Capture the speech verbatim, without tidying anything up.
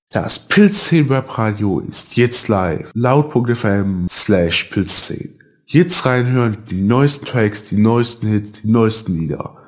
Das Pilzzehn Webradio ist jetzt live. Laut.fm slash Pilzzehn. Jetzt reinhören, die neuesten Tracks, die neuesten Hits, die neuesten Lieder.